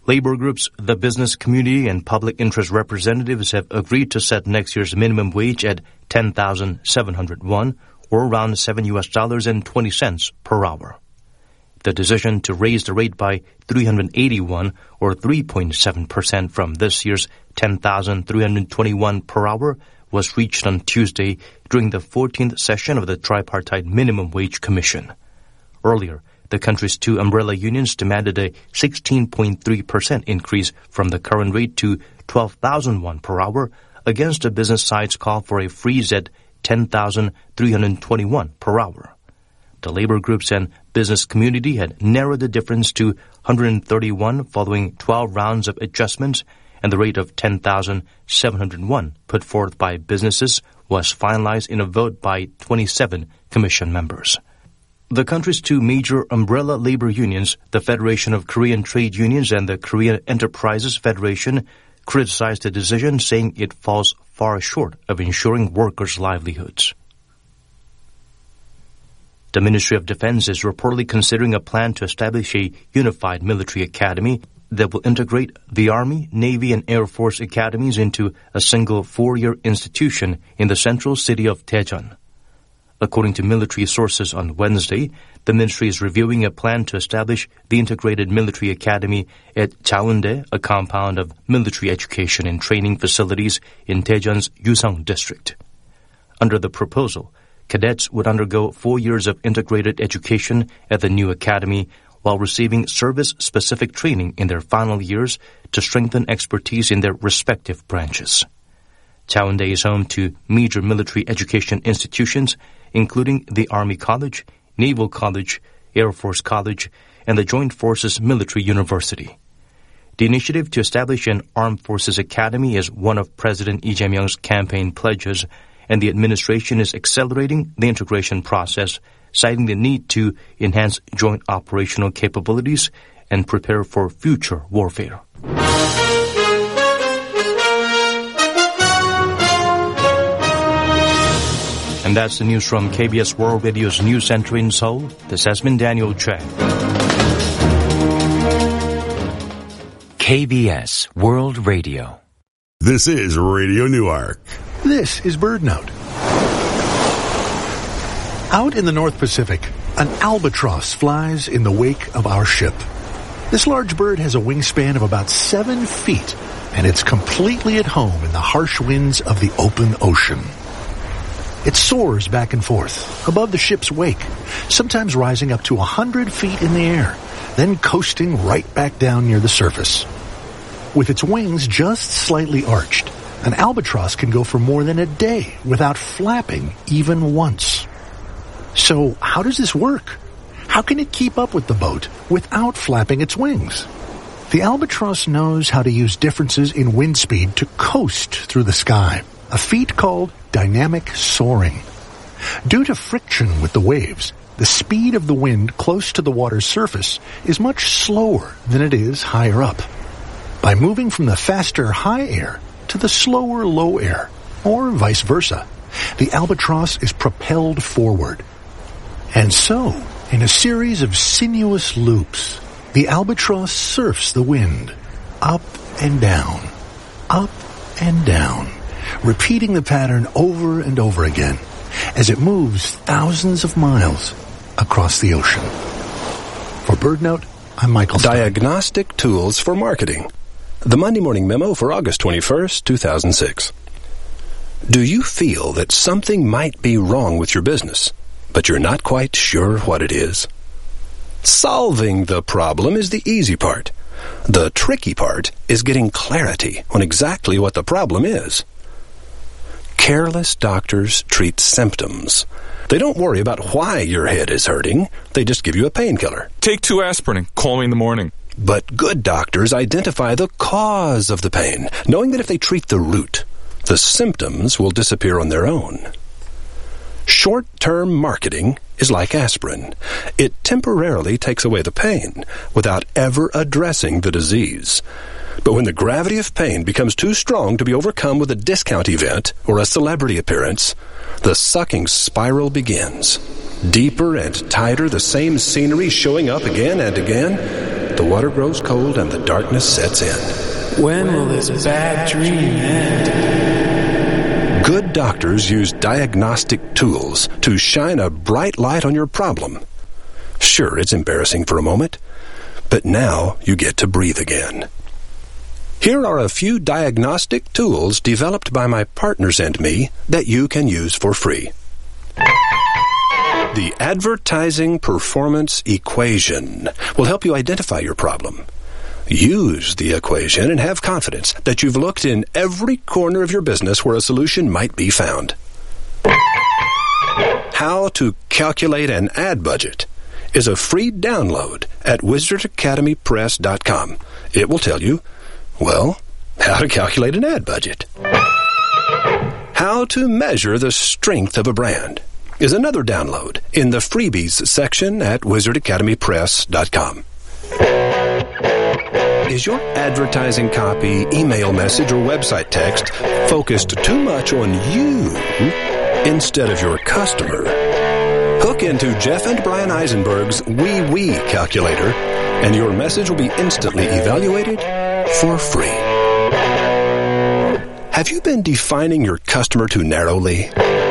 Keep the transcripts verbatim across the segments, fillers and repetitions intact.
Labor groups, the business community, and public interest representatives have agreed to set next year's minimum wage at ten thousand seven hundred won, or around seven U S dollars and twenty cents per hour. The decision to raise the rate by three hundred eighty-one, or three point seven percent from this year's ten thousand three hundred twenty-one per hour was reached on Tuesday during the fourteenth session of the Tripartite Minimum Wage Commission. Earlier, the country's two umbrella unions demanded a sixteen point three percent increase from the current rate to twelve thousand won per hour against the business side's call for a freeze at ten thousand three hundred twenty-one per hour. The labor groups and business community had narrowed the difference to one hundred thirty-one following twelve rounds of adjustments, and the rate of ten thousand seven hundred won put forth by businesses was finalized in a vote by twenty-seven commission members. The country's two major umbrella labor unions, the Federation of Korean Trade Unions and the Korea Enterprises Federation, criticized the decision, saying it falls far short of ensuring workers' livelihoods. The Ministry of Defense is reportedly considering a plan to establish a unified military academy that will integrate the Army, Navy, and Air Force academies into a single four-year institution in the central city of Daejeon. According to military sources on Wednesday, the ministry is reviewing a plan to establish the Integrated Military Academy at Jaeundae, a compound of military education and training facilities in Daejeon's Yuseong district. Under the proposal, cadets would undergo four years of integrated education at the new academy while receiving service-specific training in their final years to strengthen expertise in their respective branches. Jaeundae is home to major military education institutions, including the Army College, Naval College, Air Force College, and the Joint Forces Military University. The initiative to establish an Armed Forces Academy is one of President Lee Jae-myung's campaign pledges, and the administration is accelerating the integration process, citing the need to enhance joint operational capabilities and prepare for future warfare. And that's the news from K B S World Radio's News Center in Seoul. This has been Daniel Choi. K B S World Radio. This is Radio Newark. This is BirdNote. Out in the North Pacific, an albatross flies in the wake of our ship. This large bird has a wingspan of about seven feet, and it's completely at home in the harsh winds of the open ocean. It soars back and forth above the ship's wake, sometimes rising up to one hundred feet in the air, then coasting right back down near the surface. With its wings just slightly arched, an albatross can go for more than a day without flapping even once. So how does this work? How can it keep up with the boat without flapping its wings? The albatross knows how to use differences in wind speed to coast through the sky, a feat called dynamic soaring. Due to friction with the waves, the speed of the wind close to the water's surface is much slower than it is higher up. By moving from the faster high air to the slower low air, or vice versa, the albatross is propelled forward. And so, in a series of sinuous loops, the albatross surfs the wind, up and down, up and down, repeating the pattern over and over again as it moves thousands of miles across the ocean. For BirdNote, I'm Michael Stein. Diagnostic Tools for Marketing. The Monday Morning Memo for August twenty-first, two thousand six. Do you feel that something might be wrong with your business, but you're not quite sure what it is? Solving the problem is the easy part. The tricky part is getting clarity on exactly what the problem is. Careless doctors treat symptoms. They don't worry about why your head is hurting. They just give you a painkiller. Take two aspirin and call me in the morning. But good doctors identify the cause of the pain, knowing that if they treat the root, the symptoms will disappear on their own. Short-term marketing is like aspirin. It temporarily takes away the pain without ever addressing the disease. But when the gravity of pain becomes too strong to be overcome with a discount event or a celebrity appearance, the sucking spiral begins. Deeper and tighter, the same scenery showing up again and again. the water grows cold and the darkness sets in. When will this bad dream end? Good doctors use diagnostic tools to shine a bright light on your problem. Sure, it's embarrassing for a moment, but now you get to breathe again. Here are a few diagnostic tools developed by my partners and me that you can use for free. The Advertising Performance Equation will help you identify your problem. Use the equation and have confidence that you've looked in every corner of your business where a solution might be found. How to Calculate an Ad Budget is a free download at wizard academy press dot com. It will tell you, well, how to calculate an ad budget. How to Measure the Strength of a Brand is another download in the freebies section at wizard academy press dot com. Is your advertising copy, email message, or website text focused too much on you instead of your customer? Hook into Jeff and Brian Eisenberg's Wee Wee Calculator, and your message will be instantly evaluated for free. Have you been defining your customer too narrowly?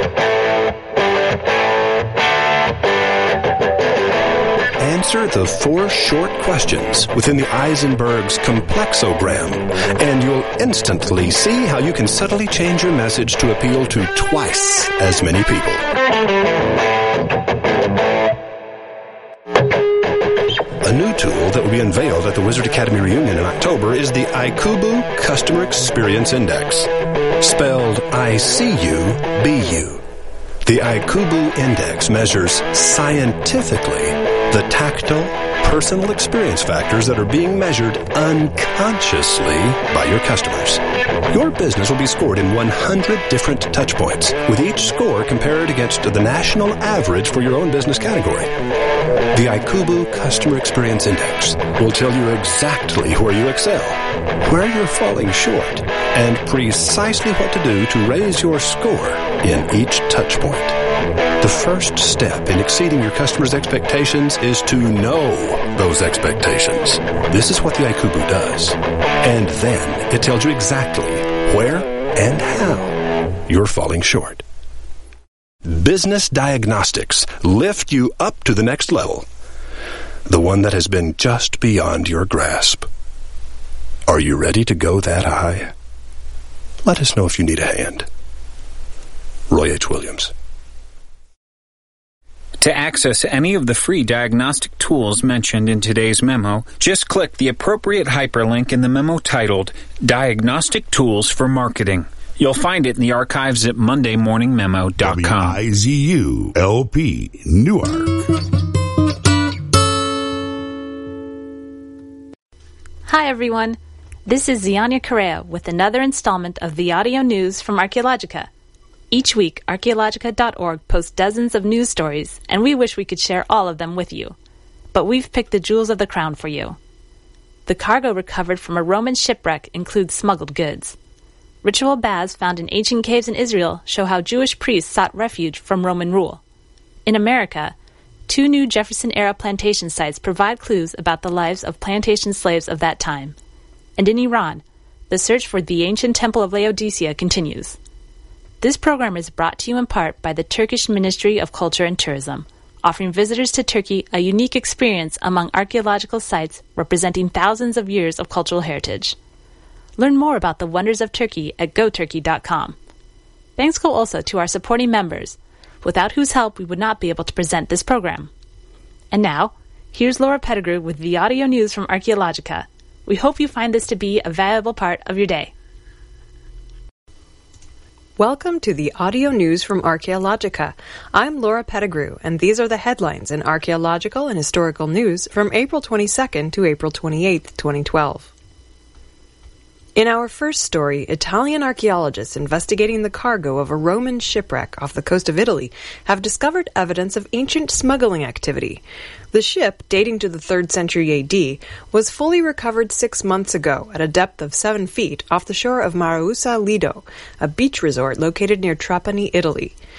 Answer the four short questions within the Eisenberg's Complexogram, and you'll instantly see how you can subtly change your message to appeal to twice as many people. A new tool that will be unveiled at the Wizard Academy reunion in October is the iCubu Customer Experience Index, spelled I C U B U. The iCubu Index measures scientifically the tactile, personal experience factors that are being measured unconsciously by your customers. Your business will be scored in one hundred different touch points, with each score compared against the national average for your own business category. The iCubu Customer Experience Index will tell you exactly where you excel, where you're falling short, and precisely what to do to raise your score in each touch point. The first step in exceeding your customers' expectations is to know those expectations. This is what the iCubu does. And then it tells you exactly where and how you're falling short. Business Diagnostics lift you up to the next level, the one that has been just beyond your grasp. Are you ready to go that high? Let us know if you need a hand. Roy H. Williams. To access any of the free diagnostic tools mentioned in today's memo, just click the appropriate hyperlink in the memo titled Diagnostic Tools for Marketing. You'll find it in the archives at monday morning memo dot com. W I Z U L P, Newark. Hi, everyone. This is Ziania Correa with another installment of the audio news from Archaeologica. Each week, archaeologica dot org posts dozens of news stories, and we wish we could share all of them with you. But we've picked the jewels of the crown for you. The cargo recovered from a Roman shipwreck includes smuggled goods. Ritual baths found in ancient caves in Israel show how Jewish priests sought refuge from Roman rule. In America, two new Jefferson-era plantation sites provide clues about the lives of plantation slaves of that time. And in Iran, the search for the ancient Temple of Laodicea continues. This program is brought to you in part by the Turkish Ministry of Culture and Tourism, offering visitors to Turkey a unique experience among archaeological sites representing thousands of years of cultural heritage. Learn more about the wonders of Turkey at go turkey dot com. Thanks go also to our supporting members, without whose help we would not be able to present this program. And now, here's Laura Pettigrew with the audio news from Archaeologica. We hope you find this to be a valuable part of your day. Welcome to the audio news from Archaeologica. I'm Laura Pettigrew, and these are the headlines in archaeological and historical news from April twenty-second to April twenty-eighth, twenty twelve. In our first story, Italian archaeologists investigating the cargo of a Roman shipwreck off the coast of Italy have discovered evidence of ancient smuggling activity. The ship, dating to the third century A D, was fully recovered six months ago at a depth of seven feet off the shore of Marausa Lido, a beach resort located near Trapani, Italy.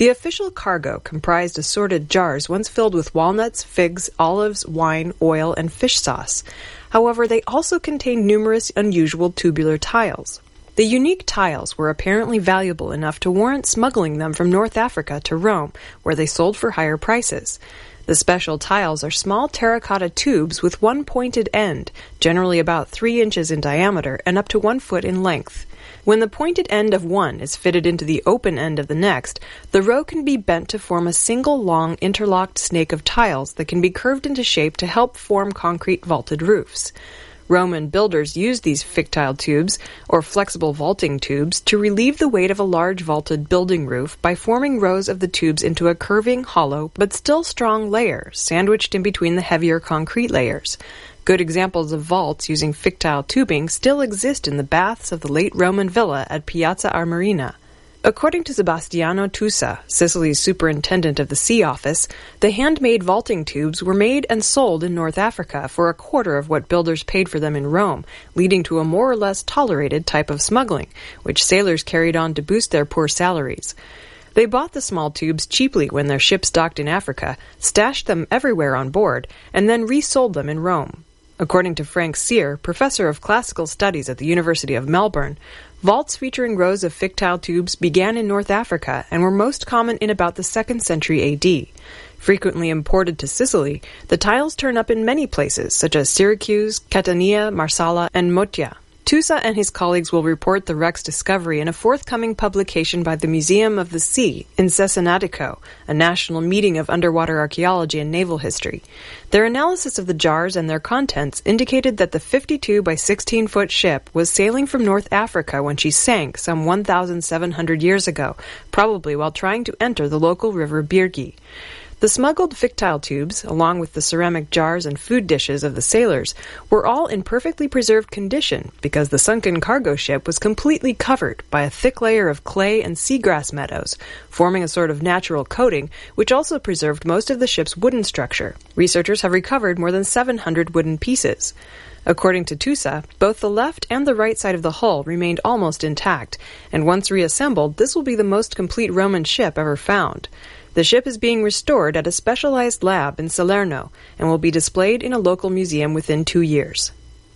The official cargo comprised assorted jars once filled with walnuts, figs, olives, wine, oil, and fish sauce. However, they also contained numerous unusual tubular tiles. The unique tiles were apparently valuable enough to warrant smuggling them from North Africa to Rome, where they sold for higher prices. The special tiles are small terracotta tubes with one pointed end, generally about three inches in diameter and up to one foot in length. When the pointed end of one is fitted into the open end of the next, the row can be bent to form a single long interlocked snake of tiles that can be curved into shape to help form concrete vaulted roofs. Roman builders used these fictile tubes, or flexible vaulting tubes, to relieve the weight of a large vaulted building roof by forming rows of the tubes into a curving, hollow, but still strong layer, sandwiched in between the heavier concrete layers. Good examples of vaults using fictile tubing still exist in the baths of the late Roman villa at Piazza Armerina. According to Sebastiano Tusa, Sicily's superintendent of the Sea Office, the handmade vaulting tubes were made and sold in North Africa for a quarter of what builders paid for them in Rome, leading to a more or less tolerated type of smuggling, which sailors carried on to boost their poor salaries. They bought the small tubes cheaply when their ships docked in Africa, stashed them everywhere on board, and then resold them in Rome. According to Frank Sear, professor of classical studies at the University of Melbourne, vaults featuring rows of fictile tubes began in North Africa and were most common in about the second century A D. Frequently imported to Sicily, the tiles turn up in many places, such as Syracuse, Catania, Marsala, and Motia. Tusa and his colleagues will report the wreck's discovery in a forthcoming publication by the Museum of the Sea in Cesenatico, a national meeting of underwater archaeology and naval history. Their analysis of the jars and their contents indicated that the fifty-two by sixteen foot ship was sailing from North Africa when she sank some one thousand seven hundred years ago, probably while trying to enter the local river Birgi. The smuggled fictile tubes, along with the ceramic jars and food dishes of the sailors, were all in perfectly preserved condition because the sunken cargo ship was completely covered by a thick layer of clay and seagrass meadows, forming a sort of natural coating which also preserved most of the ship's wooden structure. Researchers have recovered more than seven hundred wooden pieces. According to Tusa, both the left and the right side of the hull remained almost intact, and once reassembled, this will be the most complete Roman ship ever found. The ship is being restored at a specialized lab in Salerno and will be displayed in a local museum within two years.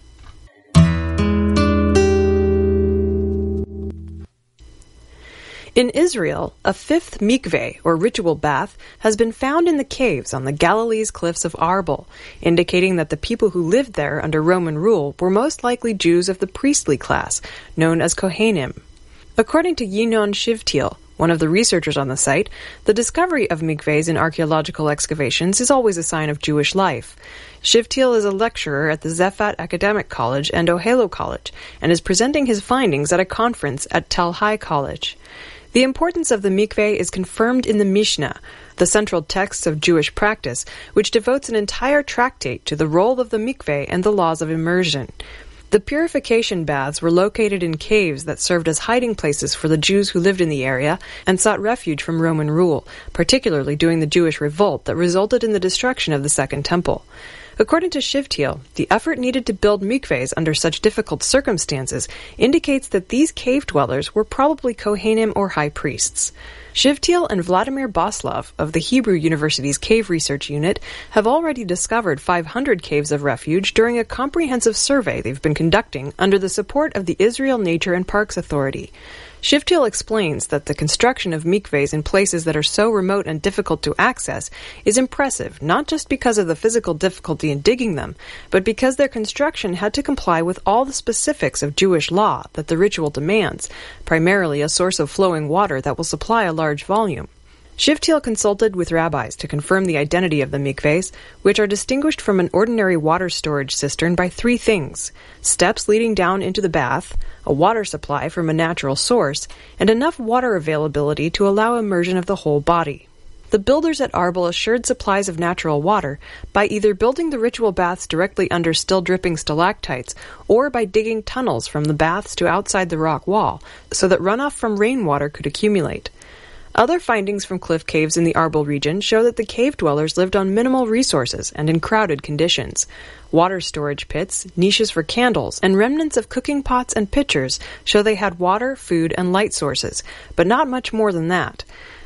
In Israel, a fifth mikveh, or ritual bath, has been found in the caves on the Galilee's cliffs of Arbel, indicating that the people who lived there under Roman rule were most likely Jews of the priestly class, known as Kohanim. According to Yinon Shivtil, one of the researchers on the site, the discovery of mikvehs in archaeological excavations is always a sign of Jewish life. Shivtil is a lecturer at the Zefat Academic College and Ohelo College, and is presenting his findings at a conference at Tel Hai College. The importance of the mikveh is confirmed in the Mishnah, the central text of Jewish practice, which devotes an entire tractate to the role of the mikveh and the laws of immersion. The purification baths were located in caves that served as hiding places for the Jews who lived in the area and sought refuge from Roman rule, particularly during the Jewish revolt that resulted in the destruction of the Second Temple. According to Shivtil, the effort needed to build mikvehs under such difficult circumstances indicates that these cave dwellers were probably Kohanim or high priests. Shivtil and Vladimir Boslov of the Hebrew University's Cave Research Unit have already discovered five hundred caves of refuge during a comprehensive survey they've been conducting under the support of the Israel Nature and Parks Authority. Shivtil explains that the construction of mikvehs in places that are so remote and difficult to access is impressive, not just because of the physical difficulty in digging them, but because their construction had to comply with all the specifics of Jewish law that the ritual demands, primarily a source of flowing water that will supply a large volume. Shivtil consulted with rabbis to confirm the identity of the mikvehs, which are distinguished from an ordinary water storage cistern by three things: steps leading down into the bath, a water supply from a natural source, and enough water availability to allow immersion of the whole body. The builders at Arbel assured supplies of natural water by either building the ritual baths directly under still-dripping stalactites or by digging tunnels from the baths to outside the rock wall so that runoff from rainwater could accumulate. Other findings from cliff caves in the Arbel region show that the cave dwellers lived on minimal resources and in crowded conditions. Water storage pits, niches for candles, and remnants of cooking pots and pitchers show they had water, food, and light sources, but not much more than that.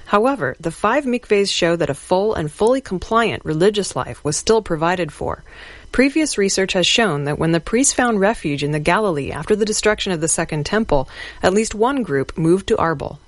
However, the five mikvehs show that a full and fully compliant religious life was still provided for. Previous research has shown that when the priests found refuge in the Galilee after the destruction of the Second Temple, at least one group moved to Arbel.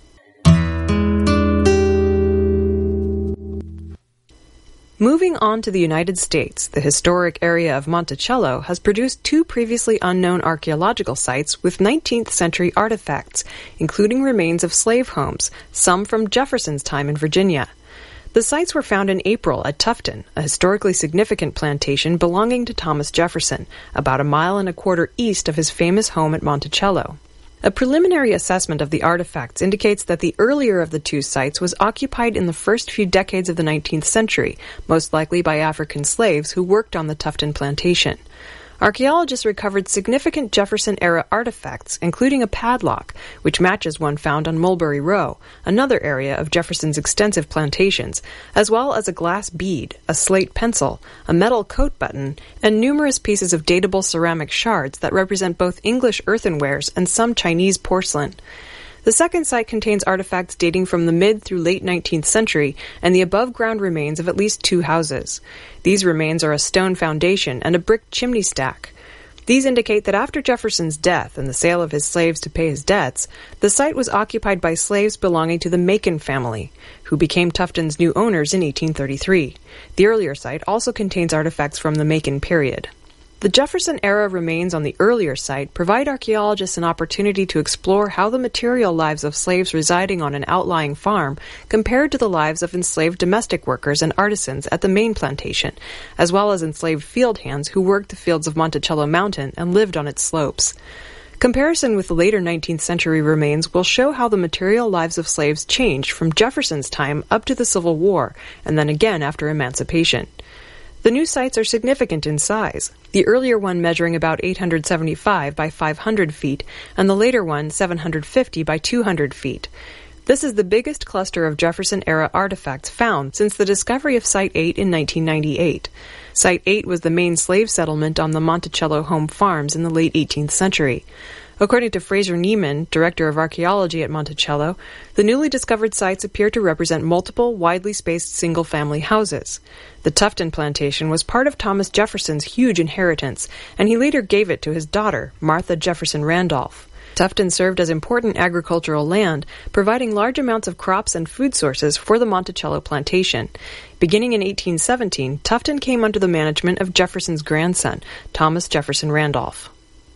Moving on to the United States, the historic area of Monticello has produced two previously unknown archaeological sites with nineteenth century artifacts, including remains of slave homes, some from Jefferson's time in Virginia. The sites were found in April at Tufton, a historically significant plantation belonging to Thomas Jefferson, about a mile and a quarter east of his famous home at Monticello. A preliminary assessment of the artifacts indicates that the earlier of the two sites was occupied in the first few decades of the nineteenth century, most likely by African slaves who worked on the Tufton plantation. Archaeologists recovered significant Jefferson-era artifacts, including a padlock, which matches one found on Mulberry Row, another area of Jefferson's extensive plantations, as well as a glass bead, a slate pencil, a metal coat button, and numerous pieces of datable ceramic shards that represent both English earthenwares and some Chinese porcelain. The second site contains artifacts dating from the mid through late nineteenth century and the above-ground remains of at least two houses. These remains are a stone foundation and a brick chimney stack. These indicate that after Jefferson's death and the sale of his slaves to pay his debts, the site was occupied by slaves belonging to the Macon family, who became Tufton's new owners in eighteen thirty-three. The earlier site also contains artifacts from the Macon period. The Jefferson-era remains on the earlier site provide archaeologists an opportunity to explore how the material lives of slaves residing on an outlying farm compared to the lives of enslaved domestic workers and artisans at the main plantation, as well as enslaved field hands who worked the fields of Monticello Mountain and lived on its slopes. Comparison with the later nineteenth century remains will show how the material lives of slaves changed from Jefferson's time up to the Civil War, and then again after emancipation. The new sites are significant in size, the earlier one measuring about eight hundred seventy-five by five hundred feet, and the later one seven hundred fifty by two hundred feet. This is the biggest cluster of Jefferson-era artifacts found since the discovery of Site eight in nineteen ninety-eight. Site eight was the main slave settlement on the Monticello home farms in the late eighteenth century. According to Fraser Neiman, director of archaeology at Monticello, the newly discovered sites appear to represent multiple, widely spaced single-family houses. The Tufton plantation was part of Thomas Jefferson's huge inheritance, and he later gave it to his daughter, Martha Jefferson Randolph. Tufton served as important agricultural land, providing large amounts of crops and food sources for the Monticello plantation. Beginning in eighteen seventeen, Tufton came under the management of Jefferson's grandson, Thomas Jefferson Randolph.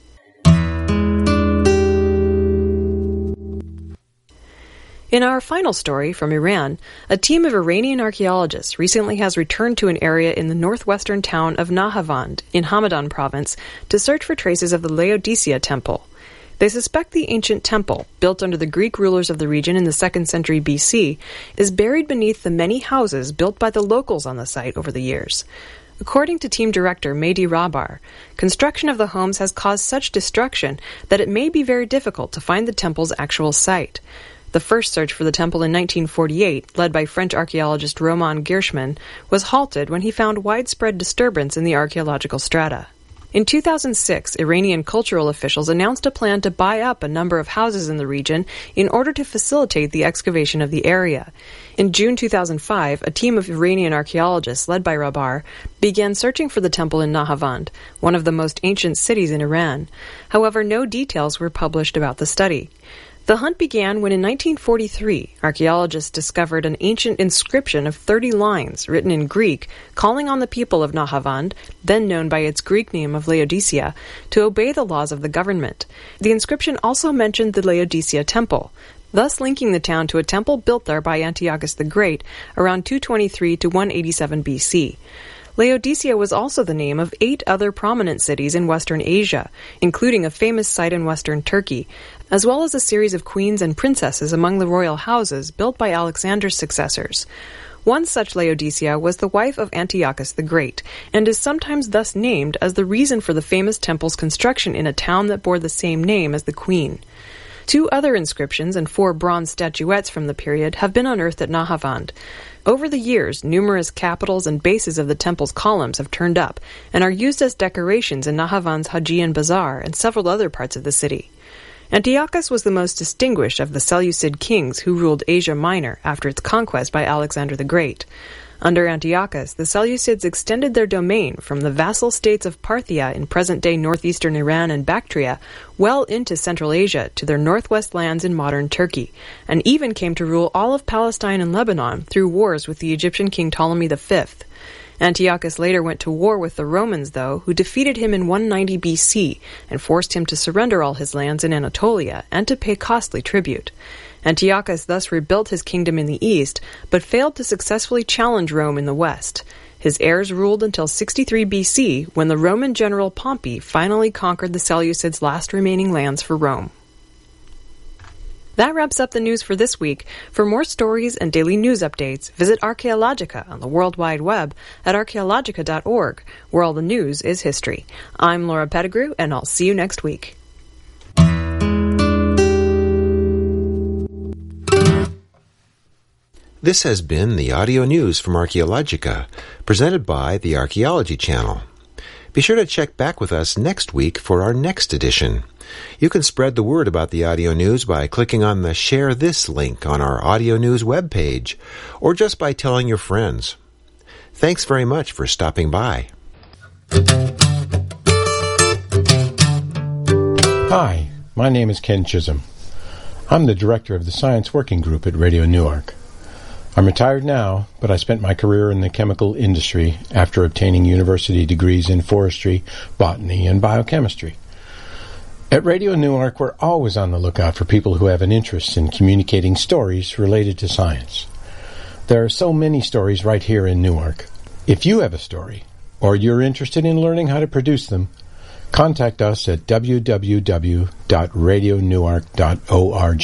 In our final story from Iran, a team of Iranian archaeologists recently has returned to an area in the northwestern town of Nahavand in Hamadan province to search for traces of the Laodicea temple. They suspect the ancient temple, built under the Greek rulers of the region in the second century B C, is buried beneath the many houses built by the locals on the site over the years. According to team director Mehdi Rabar, construction of the homes has caused such destruction that it may be very difficult to find the temple's actual site. The first search for the temple in nineteen forty-eight, led by French archaeologist Roman Gierschmann, was halted when he found widespread disturbance in the archaeological strata. In two thousand six, Iranian cultural officials announced a plan to buy up a number of houses in the region in order to facilitate the excavation of the area. In June two thousand five, a team of Iranian archaeologists led by Rabar began searching for the temple in Nahavand, one of the most ancient cities in Iran. However, no details were published about the study. The hunt began when in nineteen forty-three, archaeologists discovered an ancient inscription of thirty lines written in Greek calling on the people of Nahavand, then known by its Greek name of Laodicea, to obey the laws of the government. The inscription also mentioned the Laodicea temple, thus linking the town to a temple built there by Antiochus the Great around two twenty-three to one eighty-seven B C. Laodicea was also the name of eight other prominent cities in Western Asia, including a famous site in Western Turkey, as well as a series of queens and princesses among the royal houses built by Alexander's successors. One such Laodicea was the wife of Antiochus the Great, and is sometimes thus named as the reason for the famous temple's construction in a town that bore the same name as the queen. Two other inscriptions and four bronze statuettes from the period have been unearthed at Nahavand. Over the years, numerous capitals and bases of the temple's columns have turned up and are used as decorations in Nahavand's Hajian Bazaar and several other parts of the city. Antiochus was the most distinguished of the Seleucid kings who ruled Asia Minor after its conquest by Alexander the Great. Under Antiochus, the Seleucids extended their domain from the vassal states of Parthia in present-day northeastern Iran and Bactria well into Central Asia to their northwest lands in modern Turkey, and even came to rule all of Palestine and Lebanon through wars with the Egyptian king Ptolemy the Fifth. Antiochus later went to war with the Romans, though, who defeated him in one ninety B C and forced him to surrender all his lands in Anatolia and to pay costly tribute. Antiochus thus rebuilt his kingdom in the east, but failed to successfully challenge Rome in the west. His heirs ruled until sixty-three B C, when the Roman general Pompey finally conquered the Seleucids' last remaining lands for Rome. That wraps up the news for this week. For more stories and daily news updates, visit Archaeologica on the World Wide Web at archaeologica dot org, where all the news is history. I'm Laura Pettigrew, and I'll see you next week. This has been the audio news from Archaeologica, presented by the Archaeology Channel. Be sure to check back with us next week for our next edition. You can spread the word about the audio news by clicking on the Share This link on our audio news webpage, or just by telling your friends. Thanks very much for stopping by. Hi, my name is Ken Chisholm. I'm the director of the Science Working Group at Radio Newark. I'm retired now, but I spent my career in the chemical industry after obtaining university degrees in forestry, botany, and biochemistry. At Radio Newark, we're always on the lookout for people who have an interest in communicating stories related to science. There are so many stories right here in Newark. If you have a story, or you're interested in learning how to produce them, contact us at w w w dot radio newark dot org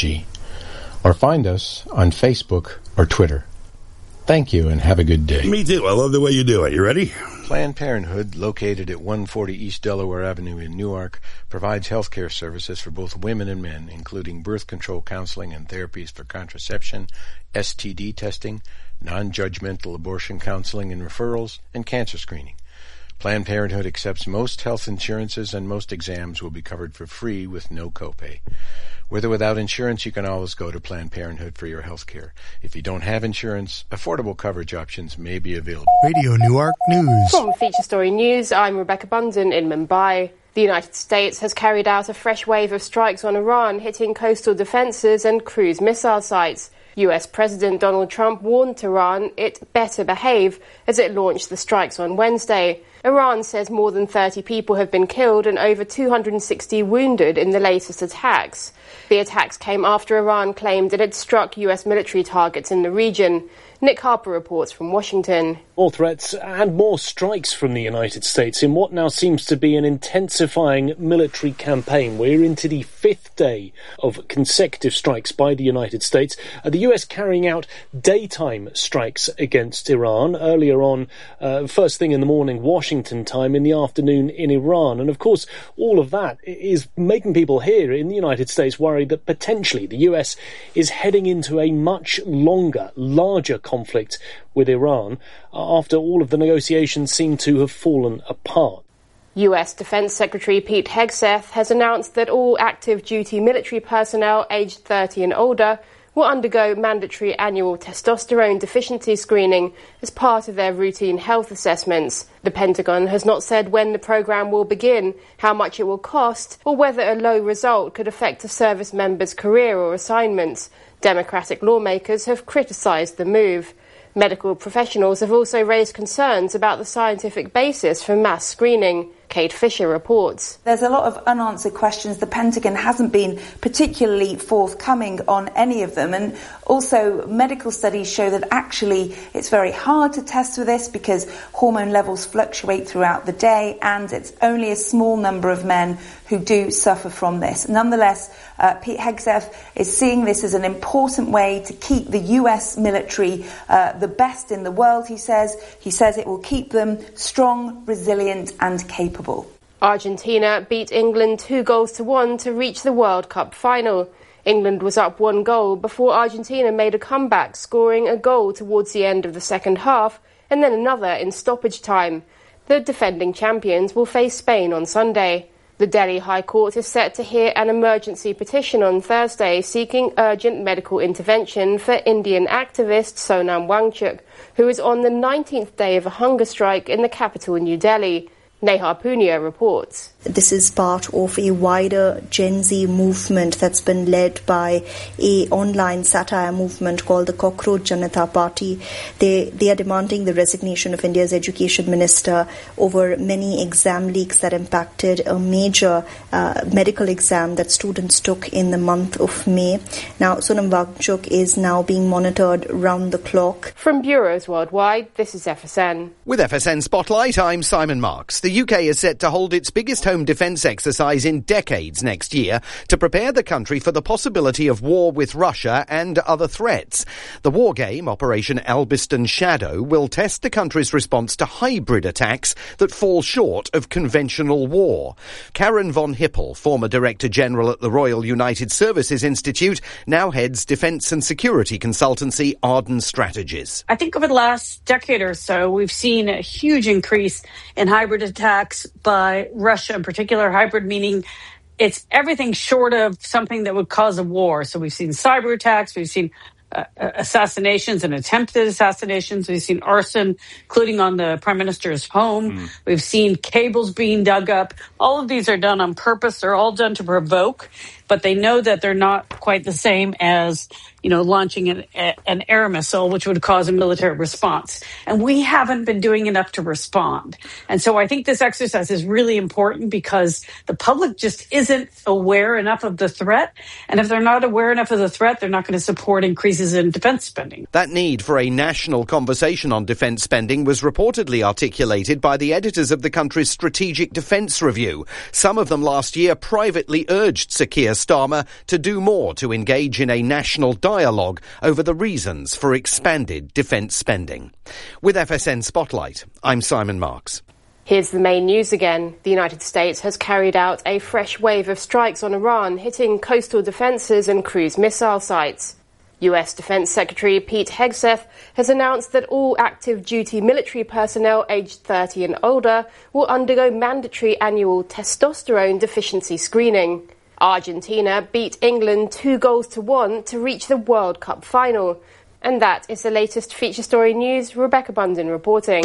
or find us on Facebook or Twitter. Thank you, and have a good day. Me too. I love the way you do it. You ready? Planned Parenthood, located at one forty East Delaware Avenue in Newark, provides health care services for both women and men, including birth control counseling and therapies for contraception, S T D testing, non-judgmental abortion counseling and referrals, and cancer screening. Planned Parenthood accepts most health insurances, and most exams will be covered for free with no copay. With or without insurance, you can always go to Planned Parenthood for your health care. If you don't have insurance, affordable coverage options may be available. Radio Newark News. From Feature Story News, I'm Rebecca Bunden in Mumbai. The United States has carried out a fresh wave of strikes on Iran, hitting coastal defenses and cruise missile sites. U S President Donald Trump warned Tehran it better behave as it launched the strikes on Wednesday. Iran says more than thirty people have been killed and over two hundred sixty wounded in the latest attacks. The attacks came after Iran claimed it had struck U S military targets in the region. Nick Harper reports from Washington. More threats and more strikes from the United States in what now seems to be an intensifying military campaign. We're into the fifth day of consecutive strikes by the United States. Uh, the U S carrying out daytime strikes against Iran. Earlier on, uh, first thing in the morning, Washington time, in the afternoon in Iran. And of course, all of that is making people here in the United States worried that potentially the U S is heading into a much longer, larger conflict with Iran after all of the negotiations seem to have fallen apart. U S Defense Secretary Pete Hegseth has announced that all active duty military personnel aged thirty and older will undergo mandatory annual testosterone deficiency screening as part of their routine health assessments. The Pentagon has not said when the program will begin, how much it will cost, or whether a low result could affect a service member's career or assignments. Democratic lawmakers have criticized the move. Medical professionals have also raised concerns about the scientific basis for mass screening. Kate Fisher reports. There's a lot of unanswered questions. The Pentagon hasn't been particularly forthcoming on any of them. And also, medical studies show that actually it's very hard to test for this because hormone levels fluctuate throughout the day, and it's only a small number of men who do suffer from this. Nonetheless, uh, Pete Hegseth is seeing this as an important way to keep the U S military uh, the best in the world, he says. He says it will keep them strong, resilient, and capable. Argentina beat England two goals to one to reach the World Cup final. England was up one goal before Argentina made a comeback, scoring a goal towards the end of the second half and then another in stoppage time. The defending champions will face Spain on Sunday. The Delhi High Court is set to hear an emergency petition on Thursday seeking urgent medical intervention for Indian activist Sonam Wangchuk, who is on the nineteenth day of a hunger strike in the capital, New Delhi. Neha Punia reports. This is part of a wider Gen Z movement that's been led by a online satire movement called the Cockroach Janata Party. They they are demanding the resignation of India's education minister over many exam leaks that impacted a major uh, medical exam that students took in the month of May. Now, Sonam Wangchuk is now being monitored round the clock. From bureaus worldwide, this is F S N. With F S N Spotlight, I'm Simon Marks. The U K is set to hold its biggest home defence exercise in decades next year to prepare the country for the possibility of war with Russia and other threats. The war game, Operation Elbiston Shadow, will test the country's response to hybrid attacks that fall short of conventional war. Karen von Hippel, former Director General at the Royal United Services Institute, now heads defence and security consultancy Arden Strategies. I think over the last decade or so, we've seen a huge increase in hybrid attacks by Russia, in particular. Hybrid meaning it's everything short of something that would cause a war. So we've seen cyber attacks, we've seen uh, assassinations and attempted assassinations, we've seen arson, including on the Prime Minister's home. Mm. We've seen cables being dug up. All of these are done on purpose. They're all done to provoke, but they know that they're not quite the same as, you know, launching an, an air missile, which would cause a military response. And we haven't been doing enough to respond. And so I think this exercise is really important because the public just isn't aware enough of the threat. And if they're not aware enough of the threat, they're not going to support increases in defense spending. That need for a national conversation on defense spending was reportedly articulated by the editors of the country's Strategic Defense Review. Some of them last year privately urged Sir Keir Starmer to do more to engage in a national dialogue over the reasons for expanded defence spending. With F S N Spotlight, I'm Simon Marks. Here's the main news again. The United States has carried out a fresh wave of strikes on Iran, hitting coastal defences and cruise missile sites. U S Defense Secretary Pete Hegseth has announced that all active duty military personnel aged thirty and older will undergo mandatory annual testosterone deficiency screening. Argentina beat England two goals to one to reach the World Cup final. And that is the latest feature story news. Rebecca Bundin reporting.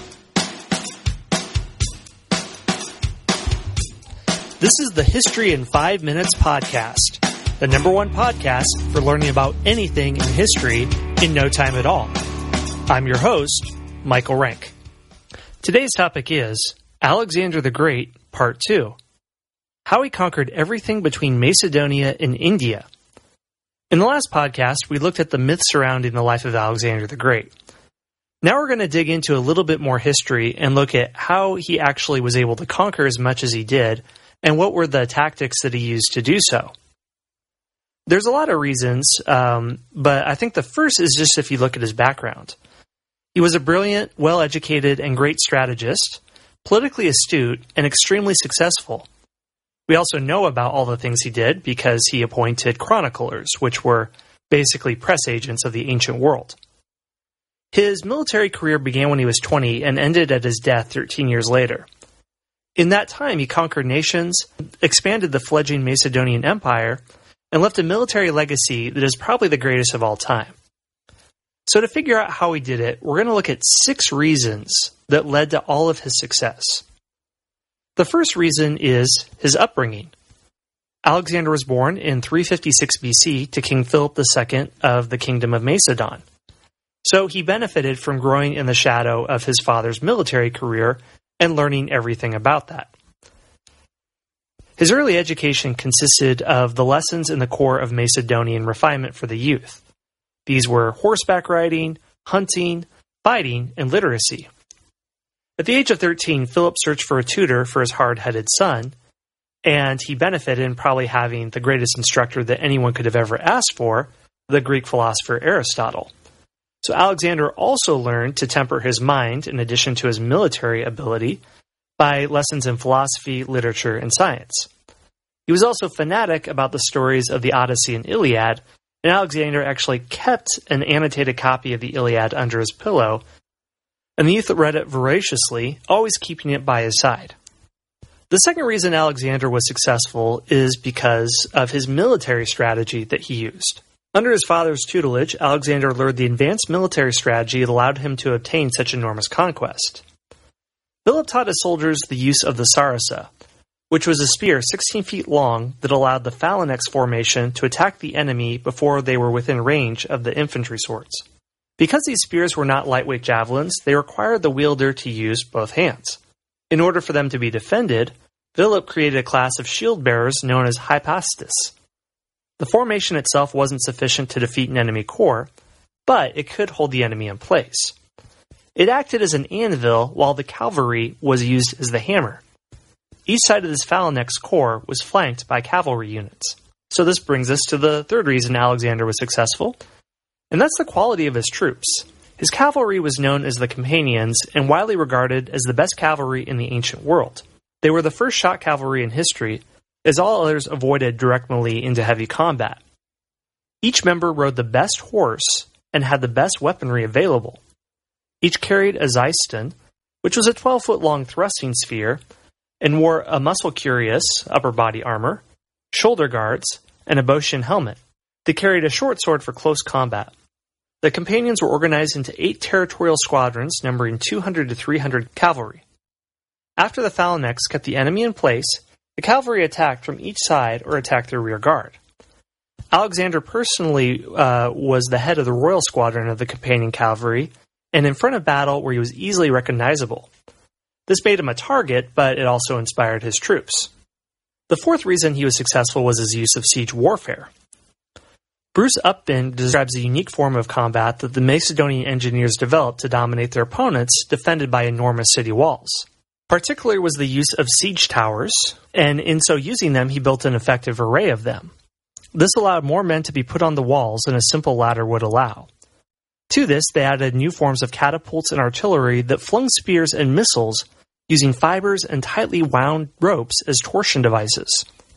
This is the History in Five Minutes podcast, the number one podcast for learning about anything in history in no time at all. I'm your host, Michael Rank. Today's topic is Alexander the Great, Part two. How he conquered everything between Macedonia and India. In the last podcast, we looked at the myths surrounding the life of Alexander the Great. Now we're going to dig into a little bit more history and look at how he actually was able to conquer as much as he did, and what were the tactics that he used to do so. There's a lot of reasons, um, but I think the first is just if you look at his background. He was a brilliant, well-educated, and great strategist, politically astute, and extremely successful. We also know about all the things he did because he appointed chroniclers, which were basically press agents of the ancient world. His military career began when he was twenty and ended at his death thirteen years later. In that time, he conquered nations, expanded the fledgling Macedonian Empire, and left a military legacy that is probably the greatest of all time. So to figure out how he did it, we're going to look at six reasons that led to all of his success. The first reason is his upbringing. Alexander was born in three fifty-six B C to King Philip the Second of the Kingdom of Macedon. So he benefited from growing in the shadow of his father's military career and learning everything about that. His early education consisted of the lessons in the core of Macedonian refinement for the youth. These were horseback riding, hunting, fighting, and literacy. At the age of thirteen, Philip searched for a tutor for his hard-headed son, and he benefited in probably having the greatest instructor that anyone could have ever asked for, the Greek philosopher Aristotle. So Alexander also learned to temper his mind, in addition to his military ability, by lessons in philosophy, literature, and science. He was also fanatic about the stories of the Odyssey and Iliad, and Alexander actually kept an annotated copy of the Iliad under his pillow, and the youth read it voraciously, always keeping it by his side. The second reason Alexander was successful is because of his military strategy that he used. Under his father's tutelage, Alexander learned the advanced military strategy that allowed him to obtain such enormous conquest. Philip taught his soldiers the use of the sarissa, which was a spear sixteen feet long that allowed the phalanx formation to attack the enemy before they were within range of the infantry swords. Because these spears were not lightweight javelins, they required the wielder to use both hands. In order for them to be defended, Philip created a class of shield bearers known as hypastis. The formation itself wasn't sufficient to defeat an enemy corps, but it could hold the enemy in place. It acted as an anvil while the cavalry was used as the hammer. Each side of this phalanx corps was flanked by cavalry units. So this brings us to the third reason Alexander was successful, and that's the quality of his troops. His cavalry was known as the Campanians and widely regarded as the best cavalry in the ancient world. They were the first shot cavalry in history, as all others avoided direct melee into heavy combat. Each member rode the best horse and had the best weaponry available. Each carried a Zeiston, which was a twelve-foot-long thrusting sphere, and wore a muscle cuirass, upper body armor, shoulder guards, and a Boeotian helmet. They carried a short sword for close combat. The Campanians were organized into eight territorial squadrons numbering two hundred to three hundred cavalry. After the phalanx kept the enemy in place, the cavalry attacked from each side or attacked their rear guard. Alexander personally uh, was the head of the royal squadron of the Campanian cavalry, and in front of battle where he was easily recognizable. This made him a target, but it also inspired his troops. The fourth reason he was successful was his use of siege warfare. Bruce Upton describes a unique form of combat that the Macedonian engineers developed to dominate their opponents defended by enormous city walls. Particular was the use of siege towers, and in so using them, he built an effective array of them. This allowed more men to be put on the walls than a simple ladder would allow. To this, they added new forms of catapults and artillery that flung spears and missiles using fibers and tightly wound ropes as torsion devices.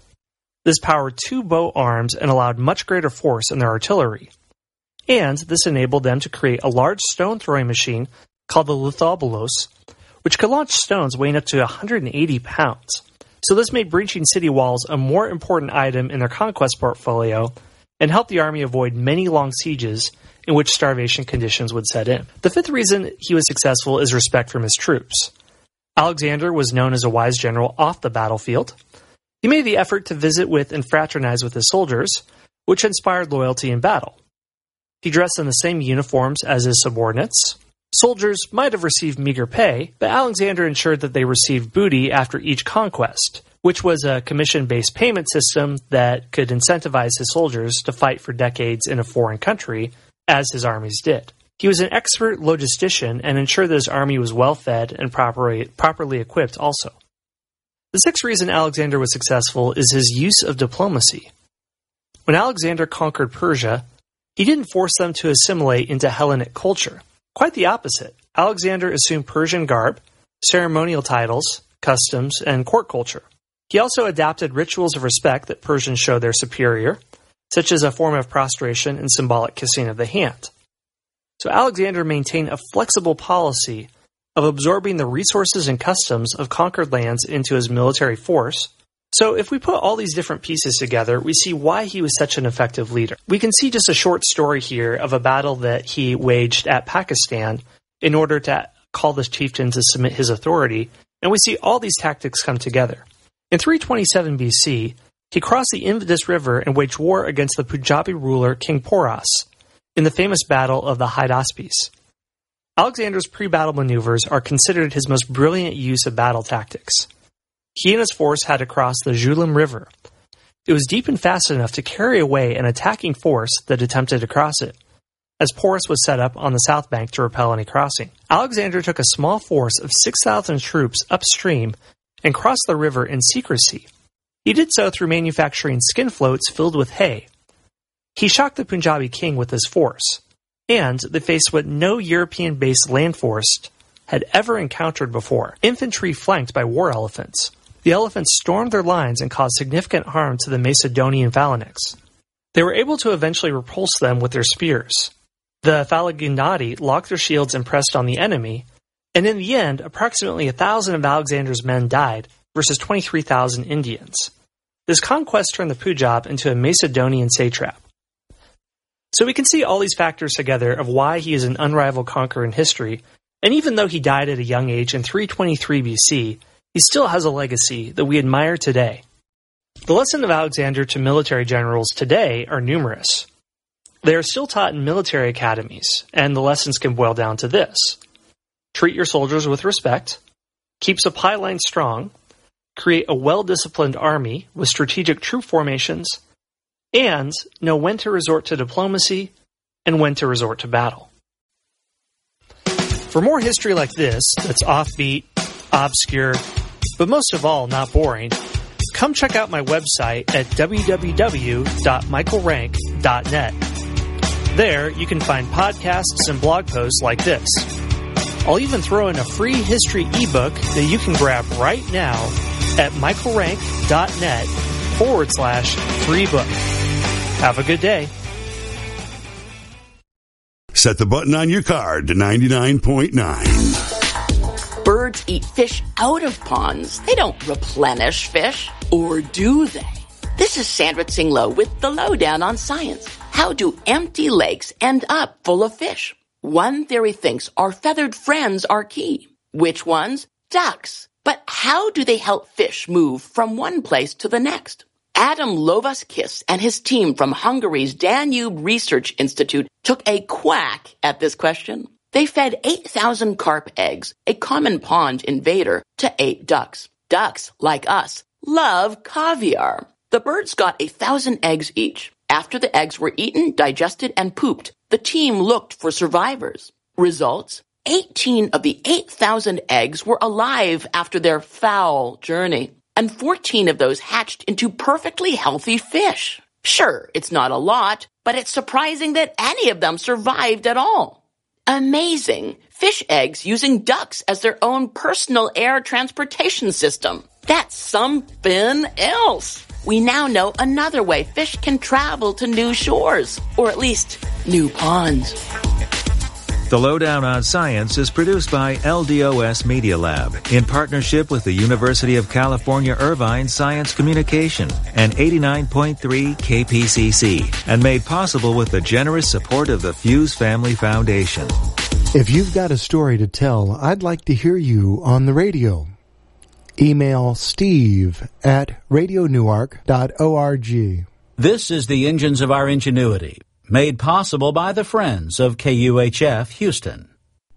This powered two bow arms and allowed much greater force in their artillery. And this enabled them to create a large stone-throwing machine called the Lithobolos, which could launch stones weighing up to one hundred eighty pounds. So this made breaching city walls a more important item in their conquest portfolio and helped the army avoid many long sieges in which starvation conditions would set in. The fifth reason he was successful is respect from his troops. Alexander was known as a wise general off the battlefield. He made the effort to visit with and fraternize with his soldiers, which inspired loyalty in battle. He dressed in the same uniforms as his subordinates. Soldiers might have received meager pay, but Alexander ensured that they received booty after each conquest, which was a commission-based payment system that could incentivize his soldiers to fight for decades in a foreign country, as his armies did. He was an expert logistician and ensured that his army was well-fed and properly, properly equipped also. The sixth reason Alexander was successful is his use of diplomacy. When Alexander conquered Persia, he didn't force them to assimilate into Hellenic culture. Quite the opposite. Alexander assumed Persian garb, ceremonial titles, customs, and court culture. He also adapted rituals of respect that Persians showed their superior, such as a form of prostration and symbolic kissing of the hand. So Alexander maintained a flexible policy of absorbing the resources and customs of conquered lands into his military force. So if we put all these different pieces together, we see why he was such an effective leader. We can see just a short story here of a battle that he waged at Pakistan in order to call the chieftain to submit his authority, and we see all these tactics come together. In three twenty-seven B C, he crossed the Indus River and waged war against the Punjabi ruler King Porus in the famous Battle of the Hydaspes. Alexander's pre-battle maneuvers are considered his most brilliant use of battle tactics. He and his force had to cross the Jhelum River. It was deep and fast enough to carry away an attacking force that attempted to cross it, as Porus was set up on the south bank to repel any crossing. Alexander took a small force of six thousand troops upstream and crossed the river in secrecy. He did so through manufacturing skin floats filled with hay. He shocked the Punjabi king with his force, and they faced what no European-based land force had ever encountered before: infantry flanked by war elephants. The elephants stormed their lines and caused significant harm to the Macedonian phalanx. They were able to eventually repulse them with their spears. The Phalagindati locked their shields and pressed on the enemy, and in the end, approximately a thousand of Alexander's men died, versus twenty-three thousand Indians. This conquest turned the Punjab into a Macedonian satrap. So we can see all these factors together of why he is an unrivaled conqueror in history, and even though he died at a young age in three twenty-three B C, he still has a legacy that we admire today. The lessons of Alexander to military generals today are numerous. They are still taught in military academies, and the lessons can boil down to this. Treat your soldiers with respect, keep supply lines strong, create a well-disciplined army with strategic troop formations, and know when to resort to diplomacy and when to resort to battle. For more history like this, that's offbeat, obscure, but most of all, not boring, come check out my website at w w w dot michael rank dot net. There, you can find podcasts and blog posts like this. I'll even throw in a free history ebook that you can grab right now at michaelrank.net forward slash free book. Have a good day. Set the button on your card to ninety-nine point nine. Birds eat fish out of ponds. They don't replenish fish. Or do they? This is Sandra Tsinglo with the Lowdown on Science. How do empty lakes end up full of fish? One theory thinks our feathered friends are key. Which ones? Ducks. But how do they help fish move from one place to the next? Adam Lovaskis and his team from Hungary's Danube Research Institute took a quack at this question. They fed eight thousand carp eggs, a common pond invader, to eight ducks. Ducks, like us, love caviar. The birds got a thousand eggs each. After the eggs were eaten, digested, and pooped, the team looked for survivors. Results? eighteen of the eight thousand eggs were alive after their foul journey, and fourteen of those hatched into perfectly healthy fish. Sure, it's not a lot, but it's surprising that any of them survived at all. Amazing. Fish eggs using ducks as their own personal air transportation system. That's something else. We now know another way fish can travel to new shores, or at least new ponds. The Lowdown on Science is produced by L D O S Media Lab in partnership with the University of California Irvine Science Communication and eighty-nine point three K P C C, and made possible with the generous support of the Fuse Family Foundation. If you've got a story to tell, I'd like to hear you on the radio. Email steve at radio newark dot org. This is the Engines of Our Ingenuity, made possible by the Friends of K U H F Houston.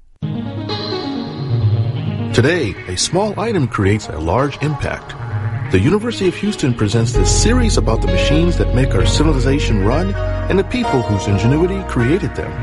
Today, a small item creates a large impact. The University of Houston presents this series about the machines that make our civilization run and the people whose ingenuity created them.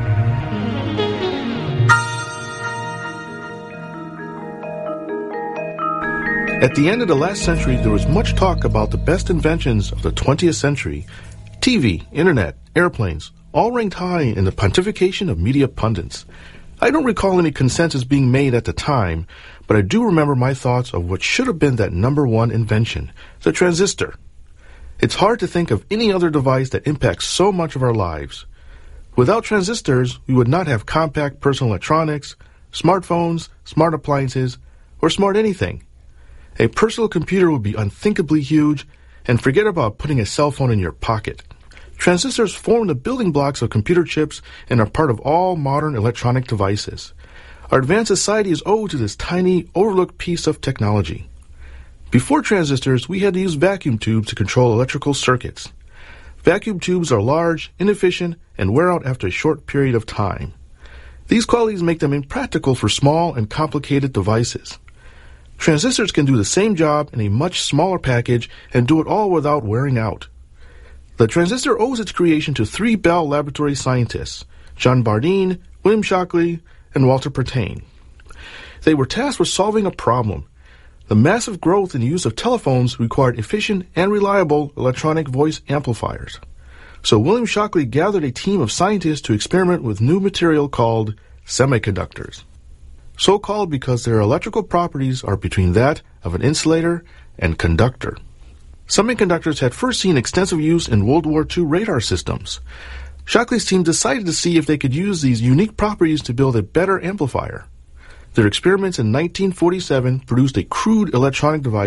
At the end of the last century, there was much talk about the best inventions of the twentieth century. T V, internet, airplanes, all ranked high in the pontification of media pundits. I don't recall any consensus being made at the time, but I do remember my thoughts of what should have been that number one invention, the transistor. It's hard to think of any other device that impacts so much of our lives. Without transistors, we would not have compact personal electronics, smartphones, smart appliances, or smart anything. A personal computer would be unthinkably huge, and forget about putting a cell phone in your pocket. Transistors form the building blocks of computer chips and are part of all modern electronic devices. Our advanced society is owed to this tiny, overlooked piece of technology. Before transistors, we had to use vacuum tubes to control electrical circuits. Vacuum tubes are large, inefficient, and wear out after a short period of time. These qualities make them impractical for small and complicated devices. Transistors can do the same job in a much smaller package and do it all without wearing out. The transistor owes its creation to three Bell Laboratory scientists, John Bardeen, William Shockley, and Walter Pertain. They were tasked with solving a problem. The massive growth in the use of telephones required efficient and reliable electronic voice amplifiers. So William Shockley gathered a team of scientists to experiment with new material called semiconductors. So called because their electrical properties are between that of an insulator and conductor. Semiconductors had first seen extensive use in World War Two radar systems. Shockley's team decided to see if they could use these unique properties to build a better amplifier. Their experiments in nineteen forty-seven produced a crude electronic device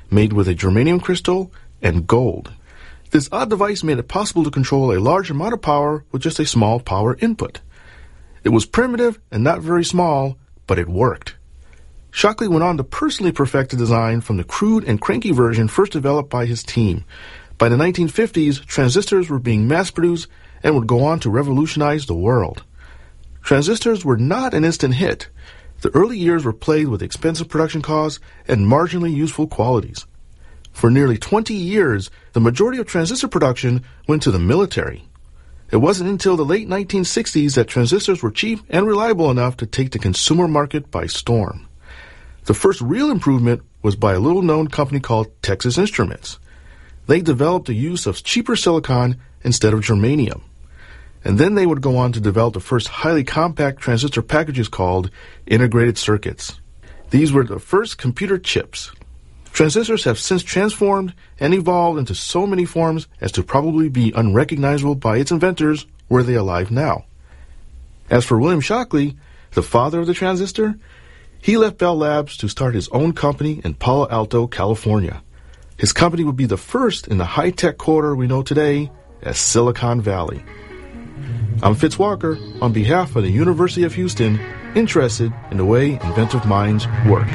made with a germanium crystal and gold. This odd device made it possible to control a large amount of power with just a small power input. It was primitive and not very small, but it worked. Shockley went on to personally perfect the design from the crude and cranky version first developed by his team. By the nineteen fifties, transistors were being mass-produced and would go on to revolutionize the world. Transistors were not an instant hit. The early years were plagued with expensive production costs and marginally useful qualities. For nearly twenty years, the majority of transistor production went to the military. It wasn't until the late nineteen sixties that transistors were cheap and reliable enough to take the consumer market by storm. The first real improvement was by a little-known company called Texas Instruments. They developed the use of cheaper silicon instead of germanium. And then they would go on to develop the first highly compact transistor packages called integrated circuits. These were the first computer chips. Transistors have since transformed and evolved into so many forms as to probably be unrecognizable by its inventors were they alive now. As for William Shockley, the father of the transistor, he left Bell Labs to start his own company in Palo Alto, California. His company would be the first in the high-tech quarter we know today as Silicon Valley. I'm Fitz Walker on behalf of the University of Houston, interested in the way inventive minds work.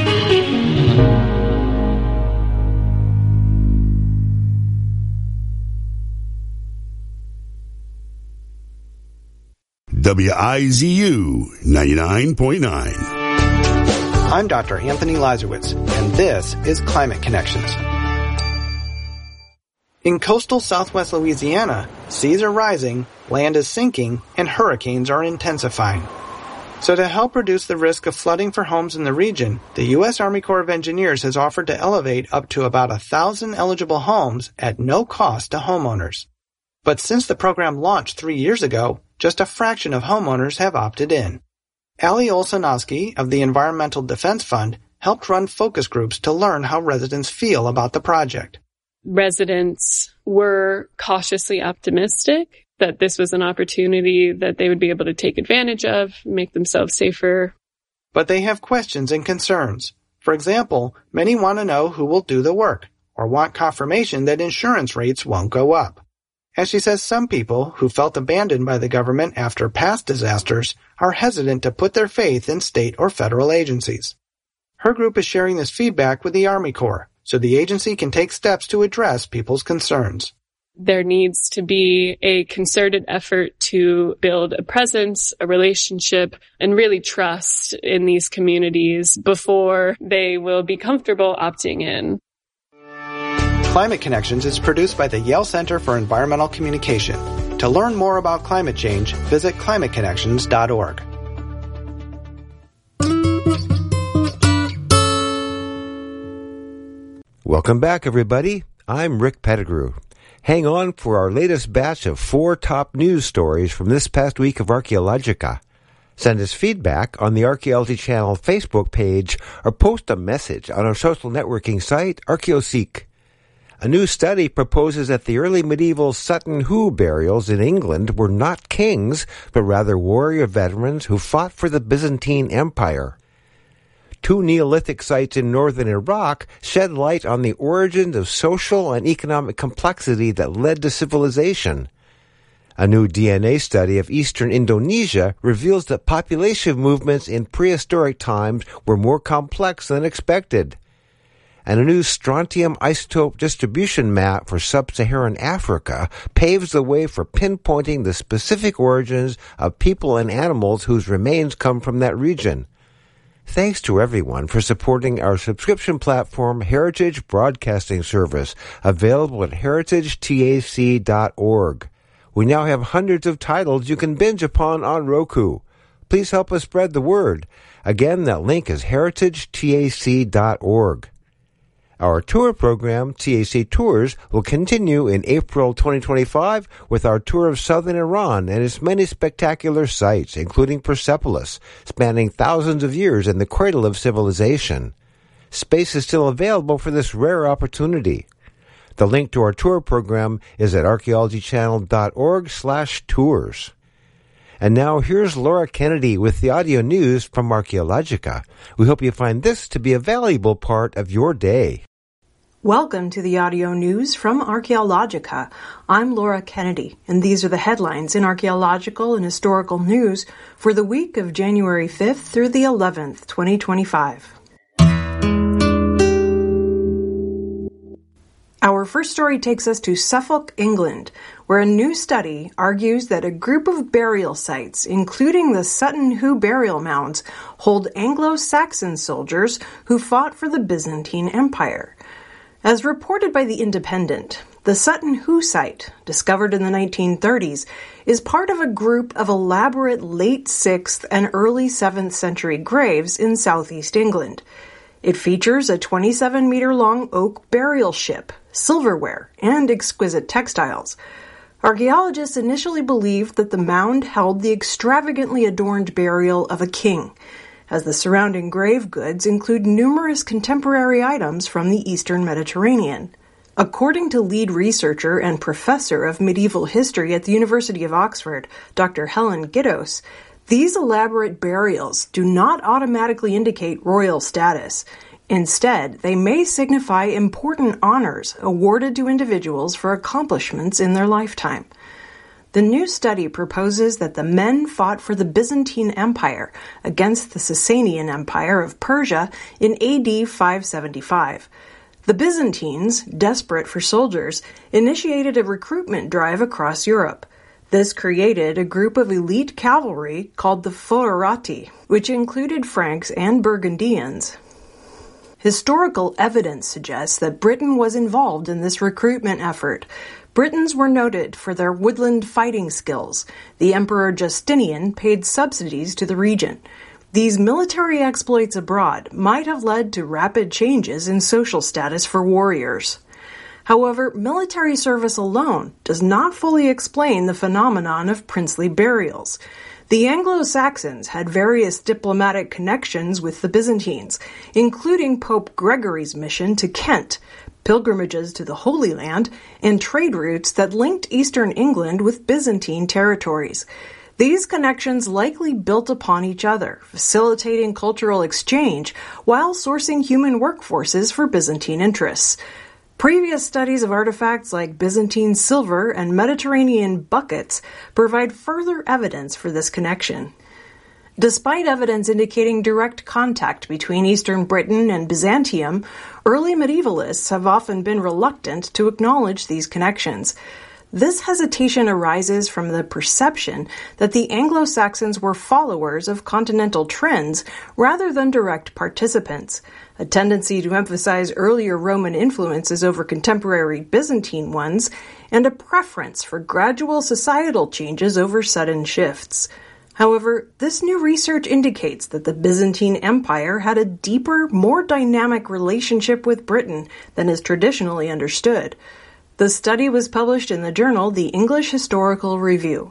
W I Z U ninety-nine point nine. I'm Doctor Anthony Lazarowitz, and this is Climate Connections. In coastal southwest Louisiana, seas are rising, land is sinking, and hurricanes are intensifying. So to help reduce the risk of flooding for homes in the region, the U S Army Corps of Engineers has offered to elevate up to about a thousand eligible homes at no cost to homeowners. But since the program launched three years ago, just a fraction of homeowners have opted in. Ali Olsanowski of the Environmental Defense Fund helped run focus groups to learn how residents feel about the project. Residents were cautiously optimistic that this was an opportunity that they would be able to take advantage of, make themselves safer. But they have questions and concerns. For example, many want to know who will do the work, or want confirmation that insurance rates won't go up. And she says some people who felt abandoned by the government after past disasters are hesitant to put their faith in state or federal agencies. Her group is sharing this feedback with the Army Corps, so the agency can take steps to address people's concerns. There needs to be a concerted effort to build a presence, a relationship, and really trust in these communities before they will be comfortable opting in. Climate Connections is produced by the Yale Center for Environmental Communication. To learn more about climate change, visit climate connections dot org. Welcome back, everybody. I'm Rick Pettigrew. Hang on for our latest batch of four top news stories from this past week of Archaeologica. Send us feedback on the Archaeology Channel Facebook page or post a message on our social networking site, ArchaeoSeek. A new study proposes that the early medieval Sutton Hoo burials in England were not kings, but rather warrior veterans who fought for the Byzantine Empire. Two Neolithic sites in northern Iraq shed light on the origins of social and economic complexity that led to civilization. A new D N A study of eastern Indonesia reveals that population movements in prehistoric times were more complex than expected. And a new strontium isotope distribution map for sub-Saharan Africa paves the way for pinpointing the specific origins of people and animals whose remains come from that region. Thanks to everyone for supporting our subscription platform, Heritage Broadcasting Service, available at heritage tac dot org. We now have hundreds of titles you can binge upon on Roku. Please help us spread the word. Again, that link is heritage tac dot org. Our tour program, T A C Tours, will continue in April twenty twenty-five with our tour of southern Iran and its many spectacular sites, including Persepolis, spanning thousands of years in the cradle of civilization. Space is still available for this rare opportunity. The link to our tour program is at archaeology channel dot org slash tours. And now here's Laura Kennedy with the audio news from Archaeologica. We hope you find this to be a valuable part of your day. Welcome to the audio news from Archaeologica. I'm Laura Kennedy, and these are the headlines in archaeological and historical news for the week of January fifth through the eleventh, twenty twenty-five. Our first story takes us to Suffolk, England, where a new study argues that a group of burial sites, including the Sutton Hoo burial mounds, hold Anglo-Saxon soldiers who fought for the Byzantine Empire. As reported by The Independent, the Sutton Hoo site, discovered in the nineteen thirties, is part of a group of elaborate late sixth and early seventh century graves in southeast England. It features a twenty-seven meter long oak burial ship, silverware, and exquisite textiles. Archaeologists initially believed that the mound held the extravagantly adorned burial of a king, as the surrounding grave goods include numerous contemporary items from the Eastern Mediterranean. According to lead researcher and professor of medieval history at the University of Oxford, Doctor Helen Giddos, these elaborate burials do not automatically indicate royal status. Instead, they may signify important honors awarded to individuals for accomplishments in their lifetime. The new study proposes that the men fought for the Byzantine Empire against the Sasanian Empire of Persia in A D five seventy-five. The Byzantines, desperate for soldiers, initiated a recruitment drive across Europe. This created a group of elite cavalry called the Foederati, which included Franks and Burgundians. Historical evidence suggests that Britain was involved in this recruitment effort. Britons were noted for their woodland fighting skills. The Emperor Justinian paid subsidies to the region. These military exploits abroad might have led to rapid changes in social status for warriors. However, military service alone does not fully explain the phenomenon of princely burials. The Anglo-Saxons had various diplomatic connections with the Byzantines, including Pope Gregory's mission to Kent, pilgrimages to the Holy Land, and trade routes that linked eastern England with Byzantine territories. These connections likely built upon each other, facilitating cultural exchange while sourcing human workforces for Byzantine interests. Previous studies of artifacts like Byzantine silver and Mediterranean buckets provide further evidence for this connection. Despite evidence indicating direct contact between Eastern Britain and Byzantium, early medievalists have often been reluctant to acknowledge these connections. This hesitation arises from the perception that the Anglo-Saxons were followers of continental trends rather than direct participants, a tendency to emphasize earlier Roman influences over contemporary Byzantine ones, and a preference for gradual societal changes over sudden shifts. However, this new research indicates that the Byzantine Empire had a deeper, more dynamic relationship with Britain than is traditionally understood. The study was published in the journal The English Historical Review.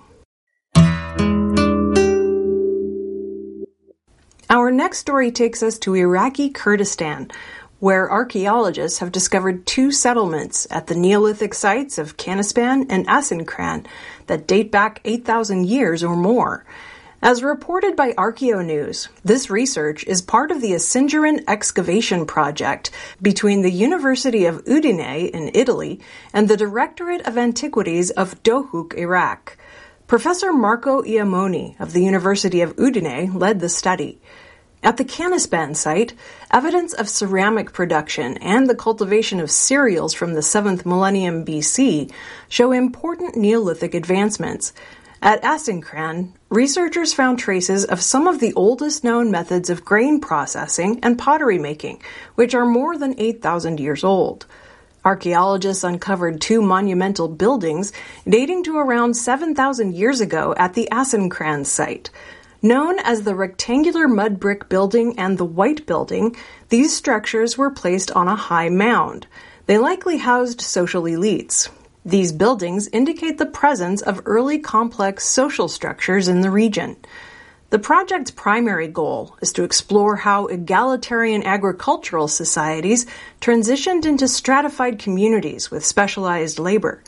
Our next story takes us to Iraqi Kurdistan, where archaeologists have discovered two settlements at the Neolithic sites of Kanispan and Asinkran that date back eight thousand years or more. As reported by ArchaeoNews, this research is part of the Asinjaran excavation project between the University of Udine in Italy and the Directorate of Antiquities of Dohuk, Iraq. Professor Marco Iamoni of the University of Udine led the study. At the Kanispan site, evidence of ceramic production and the cultivation of cereals from the seventh millennium B C show important Neolithic advancements. At Asinkran, researchers found traces of some of the oldest known methods of grain processing and pottery making, which are more than eight thousand years old. Archaeologists uncovered two monumental buildings dating to around seven thousand years ago at the Asinkran site. Known as the rectangular mud brick building and the white building, these structures were placed on a high mound. They likely housed social elites. These buildings indicate the presence of early complex social structures in the region. The project's primary goal is to explore how egalitarian agricultural societies transitioned into stratified communities with specialized labor.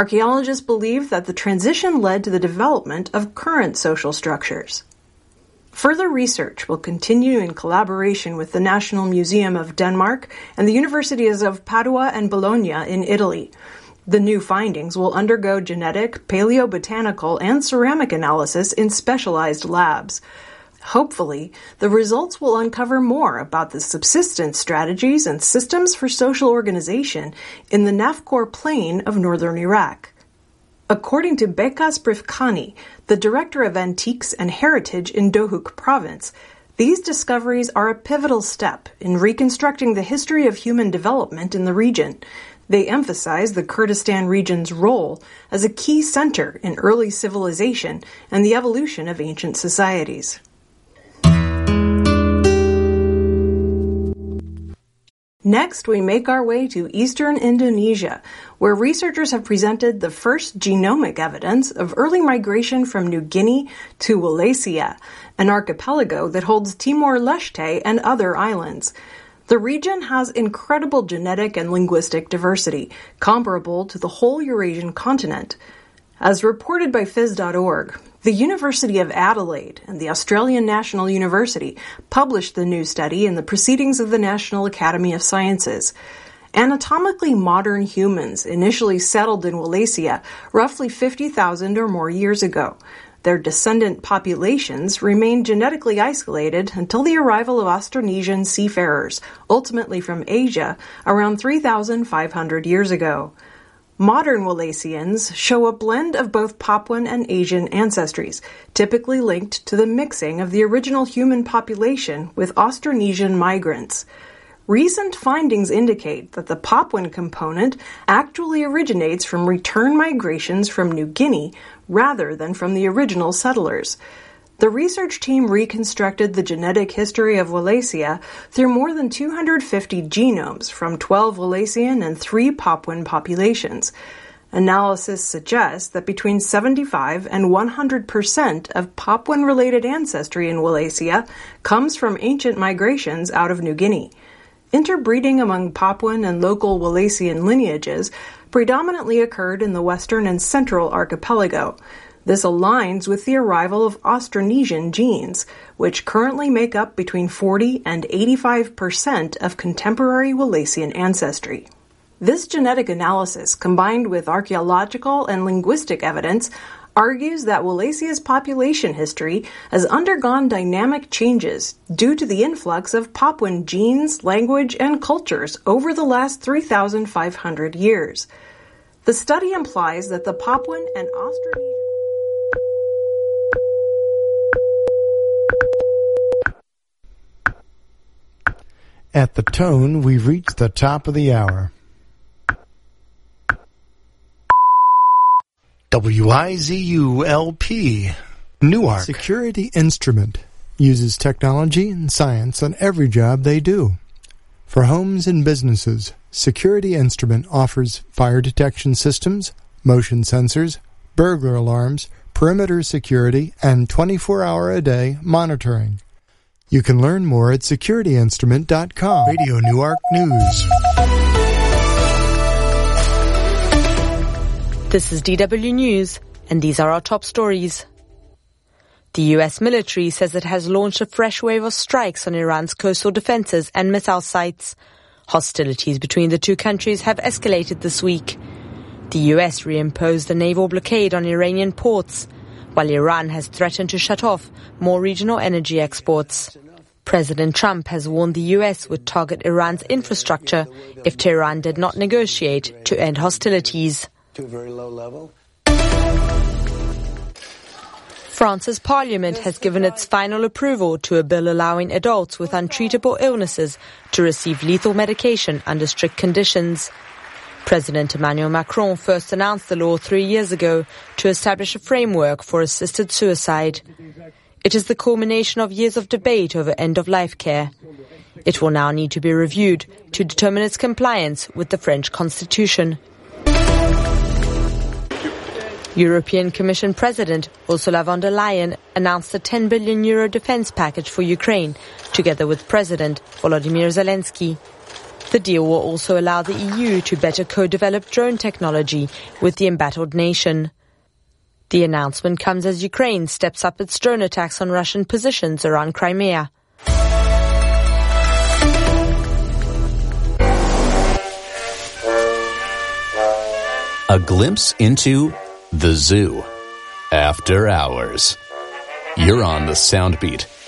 Archaeologists believe that the transition led to the development of current social structures. Further research will continue in collaboration with the National Museum of Denmark and the Universities of Padua and Bologna in Italy. The new findings will undergo genetic, paleobotanical, and ceramic analysis in specialized labs. Hopefully, the results will uncover more about the subsistence strategies and systems for social organization in the Nafkor plain of northern Iraq. According to Bekas Brifkani, the director of Antiques and Heritage in Dohuk province, these discoveries are a pivotal step in reconstructing the history of human development in the region. They emphasize the Kurdistan region's role as a key center in early civilization and the evolution of ancient societies. Next, we make our way to eastern Indonesia, where researchers have presented the first genomic evidence of early migration from New Guinea to Wallacea, an archipelago that holds Timor-Leste and other islands. The region has incredible genetic and linguistic diversity, comparable to the whole Eurasian continent. As reported by phys dot org, the University of Adelaide and the Australian National University published the new study in the Proceedings of the National Academy of Sciences. Anatomically modern humans initially settled in Wallacea roughly fifty thousand or more years ago. Their descendant populations remained genetically isolated until the arrival of Austronesian seafarers, ultimately from Asia, around three thousand five hundred years ago. Modern Wallaceans show a blend of both Papuan and Asian ancestries, typically linked to the mixing of the original human population with Austronesian migrants. Recent findings indicate that the Papuan component actually originates from return migrations from New Guinea rather than from the original settlers. The research team reconstructed the genetic history of Wallacea through more than two hundred fifty genomes from twelve Wallacean and three Papuan populations. Analysis suggests that between seventy-five and one hundred percent of Papuan-related ancestry in Wallacea comes from ancient migrations out of New Guinea. Interbreeding among Papuan and local Wallacean lineages predominantly occurred in the western and central archipelago. This aligns with the arrival of Austronesian genes, which currently make up between forty and eighty-five percent of contemporary Wallacean ancestry. This genetic analysis, combined with archaeological and linguistic evidence, argues that Wallacea's population history has undergone dynamic changes due to the influx of Papuan genes, language, and cultures over the last three thousand five hundred years. The study implies that the Papuan and Austronesian At the tone, we've reached the top of the hour. W I Z U L P, Newark. Security Instrument uses technology and science on every job they do. For homes and businesses, Security Instrument offers fire detection systems, motion sensors, burglar alarms, perimeter security, and twenty-four hour a day monitoring. You can learn more at security instrument dot com. Radio Newark News. This is D W News, and these are our top stories. The U S military says it has launched a fresh wave of strikes on Iran's coastal defenses and missile sites. Hostilities between the two countries have escalated this week. The U S reimposed a naval blockade on Iranian ports, while Iran has threatened to shut off more regional energy exports. President Trump has warned the U S would target Iran's infrastructure if Tehran did not negotiate to end hostilities. To a very low level. France's parliament has given its final approval to a bill allowing adults with untreatable illnesses to receive lethal medication under strict conditions. President Emmanuel Macron first announced the law three years ago to establish a framework for assisted suicide. It is the culmination of years of debate over end-of-life care. It will now need to be reviewed to determine its compliance with the French Constitution. European Commission President Ursula von der Leyen announced a ten billion euro defense package for Ukraine, together with President Volodymyr Zelensky. The deal will also allow the E U to better co-develop drone technology with the embattled nation. The announcement comes as Ukraine steps up its drone attacks on Russian positions around Crimea. A glimpse into the zoo. After hours. You're on the Soundbeat.